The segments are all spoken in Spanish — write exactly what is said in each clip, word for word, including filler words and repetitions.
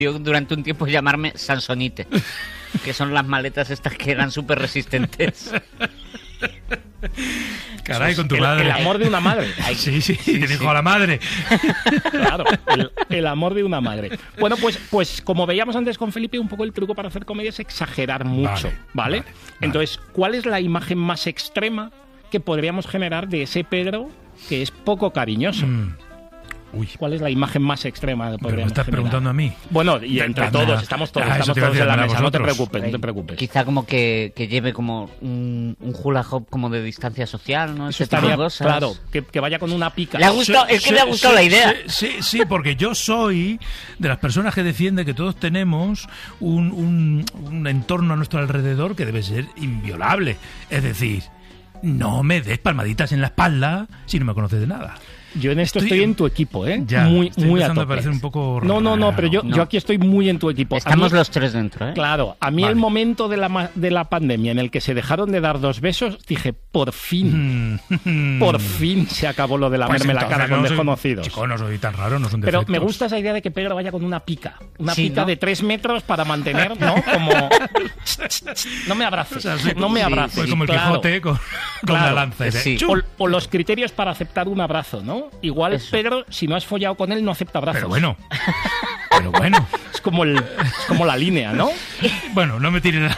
durante un tiempo llamarme Sansonite, que son las maletas estas que eran súper resistentes. Caray, con tu el, madre. El amor de una madre. Ay, sí, sí, sí, te dijo a la madre. Claro, el, el amor de una madre. Bueno, pues, pues como veíamos antes con Felipe, un poco el truco para hacer comedia es exagerar mucho, ¿vale? Vale, vale, vale. Entonces, ¿cuál es la imagen más extrema que podríamos generar de ese Pedro que es poco cariñoso? Mm. Uy. ¿Cuál es la imagen más extrema que ¿Pero me podríamos estás generar? preguntando a mí? Bueno, y entre Anda. todos, estamos todos, Ah, eso estamos te iba a todos decir, en la anda, mesa, no te vosotros. preocupes, no te preocupes. Quizá como que, que lleve como un, un hula hoop como de distancia social, ¿no? Eso Ese tipo de estaría, cosas. claro, que, que vaya con una pica. Le ha gustado, es que Sí, le ha gustado sí, la idea. Sí, sí, sí, porque yo soy de las personas que defiende que todos tenemos un, un, un entorno a nuestro alrededor que debe ser inviolable. Es decir, no me des palmaditas en la espalda si no me conoces de nada. Yo en esto Estoy- estoy, en tu equipo, ¿eh? Ya, muy estoy muy a empezando a tope. parecer un poco No, no, no, pero yo, No. yo aquí estoy muy en tu equipo. A Estamos mí- los tres dentro, ¿eh? Claro, a mí Vale. el momento de la, ma- de la pandemia en el que se dejaron de dar dos besos, dije, por fin, Mm. por fin se acabó lo de lamerme Pues la entonces cara con no soy- desconocidos. Chico, no soy tan raro, no son Pero defectos. me gusta esa idea de que Pedro vaya con una pica. Una Sí, pica ¿no? de tres metros para mantener, ¿no? Como... no me abraces, O sea, sí, no me sí, abraces. Pues como el Claro. Quijote con, con Claro. la lanza. y de- Sí. ¡Chum! O, o los criterios para aceptar un abrazo, ¿no? Igual Eso. Pedro, si no has follado con él, no acepta abrazos. Pero bueno, pero bueno. Es como, el, es como la línea, ¿no? Bueno, no me tires nada.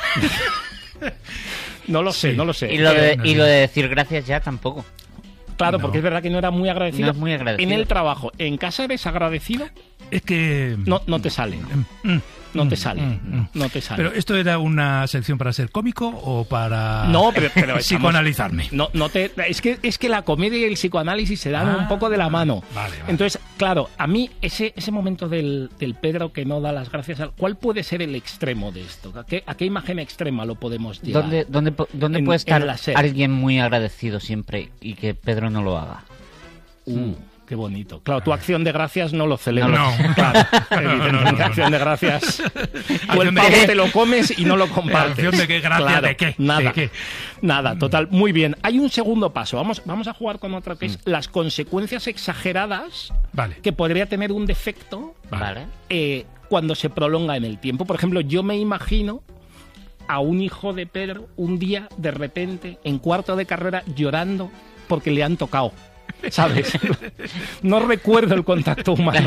No lo sé, Sí. no lo sé. Y lo, de, no y sé. lo de decir gracias ya tampoco. Claro, No. porque es verdad que no era muy agradecido. No es muy agradecido. En el trabajo, en casa eres agradecido, Es que... no, no te sale. Mm, No te mm, sale. mm, mm. No te sale. Pero esto era una sección para ser cómico o para No, pero, pero estamos- psicoanalizarme. No, no te, es, que, es que la comedia y el psicoanálisis se dan Ah, un poco de la mano. vale, vale. Entonces, claro, a mí ese, ese momento del, del Pedro que no da las gracias, al- ¿cuál puede ser el extremo de esto? ¿A qué, a qué imagen extrema lo podemos llevar? ¿Dónde, dónde, po- dónde En- puede estar en la serie. alguien muy agradecido siempre y que Pedro no lo haga? Uh, qué bonito. Claro, tu acción de gracias no lo celebras. No. Claro, No, no, evidentemente, no, no. acción de gracias. Tú Acción el de pavo qué. te lo comes y no lo compartes. Acción de qué, gracia, Claro, ¿de qué? Nada. ¿De qué? Nada, total. Muy bien. Hay un segundo paso. Vamos, vamos a jugar con otro que Mm. es las consecuencias exageradas Vale. que podría tener un defecto Vale. eh, cuando se prolonga en el tiempo. Por ejemplo, yo me imagino a un hijo de Pedro un día, de repente, en cuarto de carrera, llorando porque le han tocado. ¿Sabes? No recuerdo el contacto humano.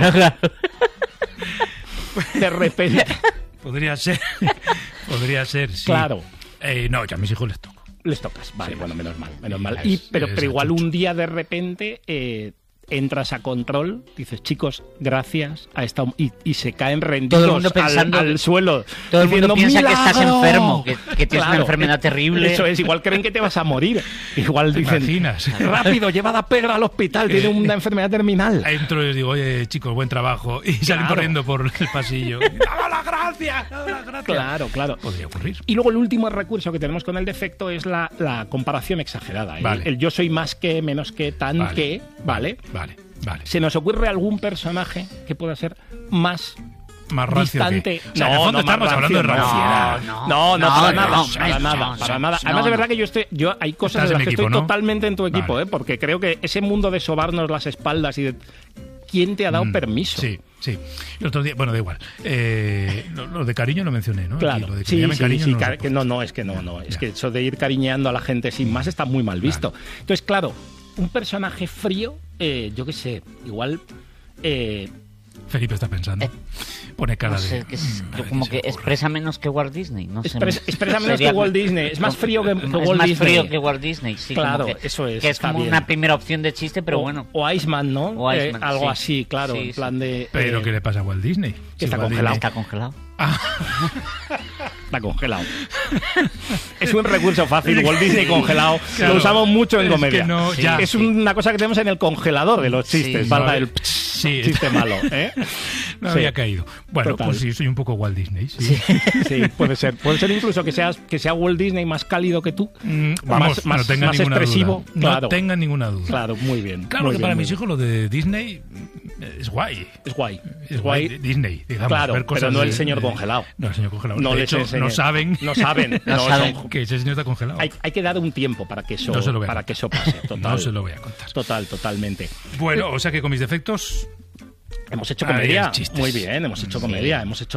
De repente. Podría ser. Podría ser, sí. Claro. Eh, no, ya a mis hijos les toco. Les tocas. Vale, Sí. bueno, menos mal. Menos mal. Es- Y, pero, es pero igual achucho. un día de repente eh, entras a control, dices, chicos, gracias a esta... Y, y se caen rendidos Todo el mundo al- pensando al, que- suelo. Todo el mundo diciendo, piensa que estás ¡milagro! enfermo, que, que tienes una Claro, enfermedad terrible. Eso es, igual creen que te vas a morir. Igual ¿Te dicen, imaginas? rápido, llevad a Pedro al hospital, tiene una enfermedad terminal. Entro y les digo, oye, chicos, buen trabajo. Y salen Claro. corriendo por el pasillo. ¡Dale las gracias! ¡Dale las gracias! Claro, claro. Podría ocurrir. Y luego el último recurso que tenemos con el defecto es la, la comparación exagerada. ¿eh? Vale. El yo soy más que, menos que, tan Vale. que, ¿vale? Vale, vale. ¿Se nos ocurre algún personaje que pueda ser más Más rancio distante? que... O sea, en el fondo más estamos hablando de rancio, ranciedad. No, no, no, para nada, no, para no, nada, no, para no, nada. no, Además, de no. verdad que yo estoy, yo hay cosas Estás en las en que equipo, estoy ¿no? totalmente en tu equipo, Vale. ¿eh? Porque creo que ese mundo de sobarnos las espaldas y de... ¿Quién te ha dado Mm, permiso? Sí, sí. El otro día, bueno, da igual. Eh, lo, lo de cariño lo mencioné, ¿no? Claro, Aquí, lo de que sí, me llamen sí, cariño sí, no, car- lo que no, no, es que no, no, es Ya. que eso de ir cariñeando a la gente sin más está muy mal visto. Entonces, claro, un personaje frío, eh, yo qué sé, igual... Eh, Felipe está pensando. Eh, Pone cara No sé, de... que es- "Mm, a ver como qué que se me ocurre". expresa menos que Walt Disney. No sé, Expres- expresa menos sería- que Walt Disney. Es más frío que, que es Walt más Disney. frío que Walt Disney, sí. como Claro, que, eso es, Que es está como bien. una primera opción de chiste, pero o, bueno. O Iceman, ¿no? O Eh, Iceman, algo sí. así, claro, Sí, en sí. plan de... Pero eh, ¿qué le pasa a Walt Disney? que está Walt congelado. Está congelado. Está congelado. Es un recurso fácil, Walt Disney congelado. Claro. Lo usamos mucho en Es comedia. que no, Sí. ya. Es una cosa que tenemos en el congelador de los chistes, Sí. valga No, el sí. chiste malo, ¿eh? No Sí. había caído. Bueno, Total. pues sí, soy un poco Walt Disney. Sí. Sí, puede ser. Puede ser incluso que seas que sea Walt Disney más cálido que tú. Mm, vamos, más, no tenga más ninguna expresivo. duda. Claro. No tenga ninguna duda. Claro, muy bien. Claro muy que bien, para muy mis bien. hijos lo de Disney eh, es guay. Es guay. Es guay. Disney, digamos. Claro, ver cosas pero no el de- señor de- congelado. No, el señor congelado. No de les hecho, enseñé. no saben. No saben. No no, saben. son- Que ese señor está congelado. hay, hay que dar un tiempo para que eso, No se lo voy a para contar. que eso pase. Total. No se lo voy a contar. Total, totalmente. Bueno, o sea que con mis defectos Hemos hecho Ahí comedia. hay chistes. Muy bien, hemos hecho comedia. Hemos hecho